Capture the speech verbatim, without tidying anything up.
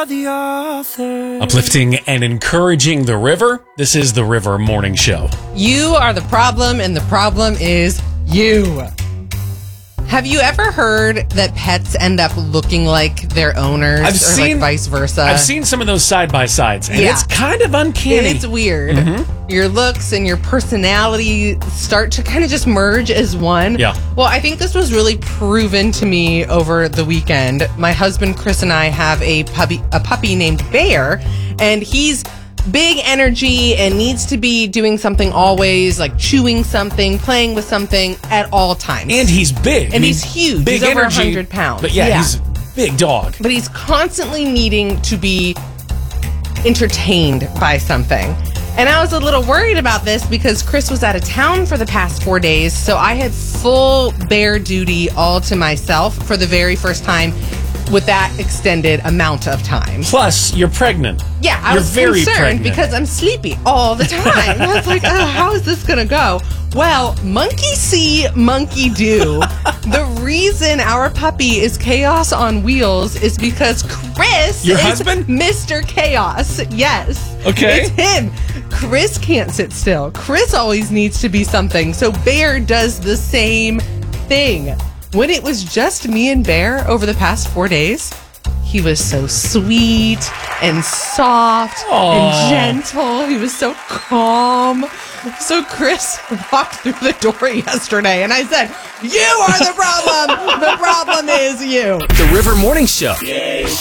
are the author. Uplifting and encouraging the river. This is the River Morning Show. You are the problem, and the problem is you. Have you ever heard that pets end up looking like their owners I've or seen, like vice versa? I've seen some of those side-by-sides, and Yeah. it's kind of uncanny. And it's weird. Mm-hmm. Your looks and your personality start to kind of just merge as one. Yeah. Well, I think this was really proven to me over the weekend. My husband Chris and I have a puppy, a puppy named Bear, and he's big energy and needs to be doing something always, like chewing something, playing with something at all times. And he's big. And I mean, he's huge. Big He's over energy, one hundred pounds. But yeah, Yeah. he's a big dog. But he's constantly needing to be entertained by something. And I was a little worried about this because Chris was out of town for the past four days. So I had full Bear duty all to myself for the very first time with that extended amount of time. Plus, you're pregnant. Yeah, I You're was very concerned pregnant. because I'm sleepy all the time. I was like, oh, how is this going to go? Well, monkey see, monkey do. The reason our puppy is chaos on wheels is because Chris Your is husband? Mister Chaos. Yes. Okay. It's him. Chris can't sit still. Chris always needs to be something. So Bear does the same thing. When it was just me and Bear over the past four days, he was so sweet and soft Aw. and gentle. He was so calm. So Chris walked through the door yesterday and I said, you are the problem. The problem is you. The River Morning Show.